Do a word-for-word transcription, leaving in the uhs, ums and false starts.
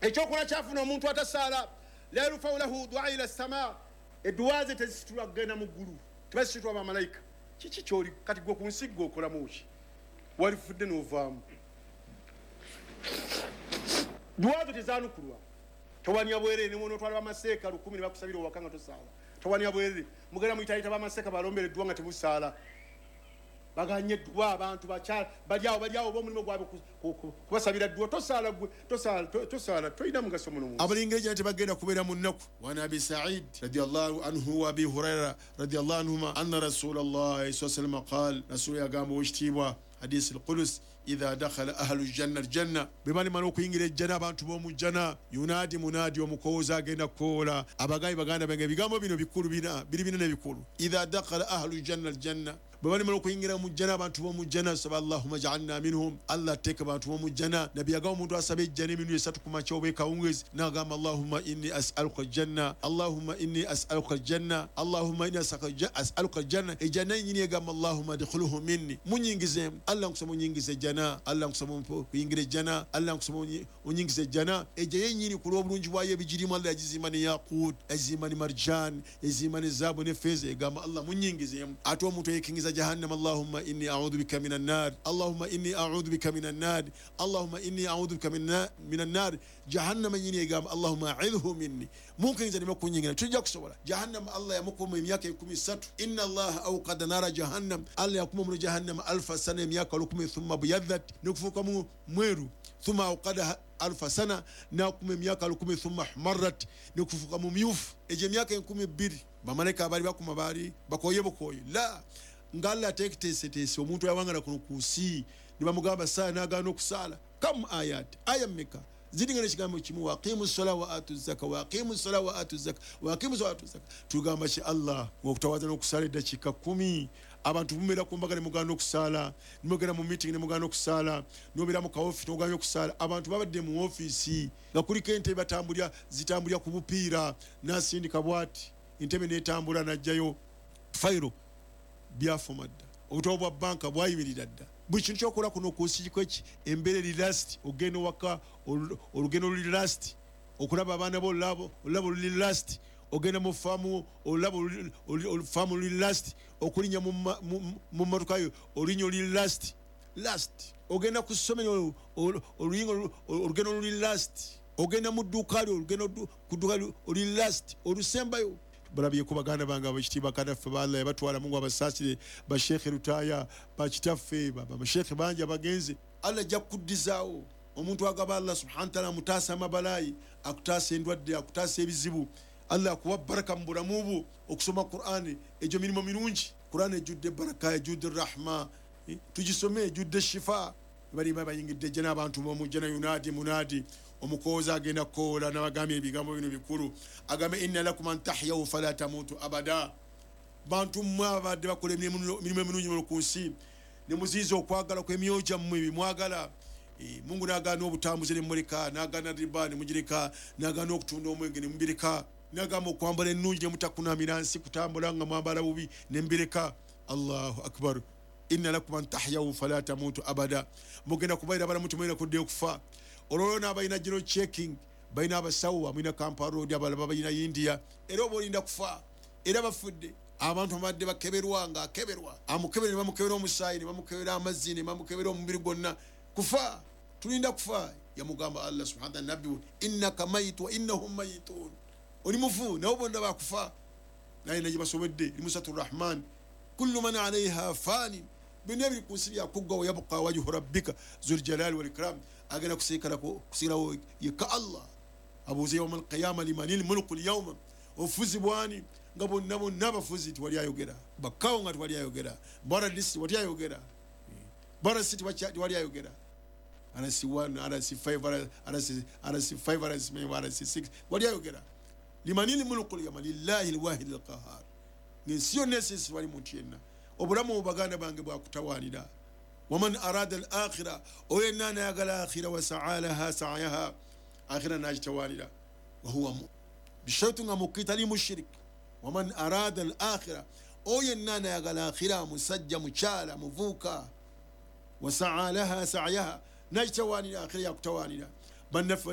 ekyokola kyafuna omuntu atasaala la yarfau lahu dua ila sama edduwa ze tezisitulwa kugenda mu ggulu tebazisitulwa bamalayika kiki kyoli kati gwe ku nsi gwe okolamu ki walifudde n'ovaamu duwa zo tezaanukulwa towanya bwerere ne mwono otwala bamaseeka lukumi ne bakusabira owaka nga tosaala towanya bwerere mugenda muyitayita bamaseeka balombere edduwa nga temusaala baganye dduwa abantu bakyala balyawo balyawo b'omulimu gwabwe kubasabira dduwa tosaala gwe tosaala tosaala toyina mugaso muno mu abalingirija tebagenda kubeera mu nnaku wa nabi said radiyallahu anhu wa abi hurayra radiyallahu anhuma anna rasulallahi sallallahu alayhi wa sallam qala rasul yagamba wekitiibwa hadith al-qudus idha dakhala ahlu janna aljanna bimani mano kuyingira ejjana abantu bo mujjana yunadi munadi omukoza agenda kola abagayi baganda bange bigambo bino bikulu bina biri bina ne bikulu idha dakhala ahlu janna aljanna bimani mano kuyingira mujjana abantu bo mujjana sallallahu ja'alna minhum allah teka abantu bo mujjana nabi yagawo umuntu asabe ejjana minu esatu kumacho obeka ungezi nagamba allahumma inni as'aluka aljanna allahumma inni as'aluka aljanna allahumma inni as'aluka aljanna ejjana nyini yagamba allahumma adkhuluhu minni munyingize allah nkusaba munyingize jana allah nkusaba kuyingira jana allah nkusaba unyingize jana eje yenyini kulo obulungi bwaye bijirimu allah yajizima ne yaqut azima ne marjan azima ne zabu ne feza yagamba allah munyingize ato omuntu yekingiza jahannam allahumma inni a'udhu bika minan nar allahumma inni a'udhu bika minan nar allahumma inni a'udhu bika minan nar jahannam nyini yagamba allahumma a'idhu minni mumkin nze nime kunyingira tujja kusobola jahannam allah yamukuma emyaka ekumi satu inna allah awqada nara jahannam allah yakuma mu jahannam alfa sana emyaka lukumi thumma buyadhat nikufuka mu mweru thumma awqada alfa sana na kuma emyaka lukumi thumma hmarat nikufuka mu myufu eje emyaka ekumi bbiri bamalayika abali bakuma bali bakoye bukoye la ngalla tekitese tese omuntu yawangala kuno kusi nibamugamba saa nagaana okusala kam ayat ayamika zidingana kigambo kimu waqimu sala wa atu zaka waqimu sala wa atu zaka waqimu sala wa atu zaka tugamba shi allah ngokutawaza n'okusala eddakiika kumi abantu bumera kumbagane mugano okusala nimugera mu meeting ne mugano okusala nobera mu kaofi toganya okusala abantu babadde mu office nga kuli kente batambulya zitambulya ku bupiira nasindika bwati intebe netambula najjayo fairo byafumadda obutobo bwa banka bwayimirira dda buli kintu kyokola kuno kusi kweki embere last ogenda waka olugendo luli last okulaba abaana bo labo olabo luli last ogenda mu famu olabo famu luli last okulinya mu matukayo olinyo luli last last ogenda ku ssomero oluyingo olugendo luli last ogenda mu dduuka lyo olugendo ku dduuka luli last olusembayo balabye ku baganda bange abakitiibwa kadaffe baalla yabatwala mungu abasaasire bashekhe Rutaya bakitaffe bamashekhe bangi abagenze allah ajja kuddizaawo omuntu agaba allah subhanahu wa ta'ala mutaasa amabalayi akutaasa endwadde akutaasa ebizibu allah akuwa baraka mu bulamu bwo okusoma Qur'ani egyo mirimu mirungi Qur'ani ejjudde baraka ejjudde rahma tugisome ejjudde shifa bali bayingidde jana abantu mu jana yunadi munadi omukoza agenda kola nabagambye ebigambo bino bikulu agambe inna lakum an tahyaw fala tamutu abada bantu mwabadde bakole emirimu emirungi mu kunsi ne muzizo okwagala kw'emyoja mmwe bimwagala mungu nagana obutambuze ne muleka nagana ribani mujirika nagana okutunda omwenge ne mubirika nagamba okwambala ennungi ne mutakunamira nsi kutambula nga mwambala bubi ne mbirika allahu akbar inna lakum an tahyaw fala tamutu abada mugenda kubaira bala mutu mwena kudde okufa ololo n'abalina giro checking balina abasawo amwina Kampala road abalaba balina India era obolinda kufa era bafudde abantu amadde bakeberwa nga akeberwa amukebere ne bamukebera omusaayi ne bamukebera amazzi ne bamukebera omubiri gwonna kufa tulinda kufa yamugamba allah subhanahu wa ta'ala nabbi innaka mayit wa innahum mayitun oli mufu nabo bonna bakufa naye naye basobedde limusatu rahman kullu man alayha fani binabi kusibya kugwa wa yabqa wajhu rabbika zul jalali wal ikram agana kusikala ko kusirawo yaka allah abuze yawm al qiyamah limanil mulku al yawma ofuzi bwani ngabo nabo nabafuzi twali ayogera bakawo nga twali ayogera bora list wali ayogera bora city wali ayogera ana si one ana si five ana si ana si five ana si ana si six wali ayogera limanil mulku al yawma lillahi al wahid al qahhar nesiyo nesis wali mutiena obulamu baganda bange bwakutawanira waman arada al akhirah oyenana yagala akhirah wa sa'alaha sa'yaha akhirah najtawanira wa huwa bishaytu ngamukitali mushrik waman arada al akhirah oyenana yagala akhirah musajja muchala muvuka wa sa'alaha sa'yaha najtawanira akhirah yakutawanira banna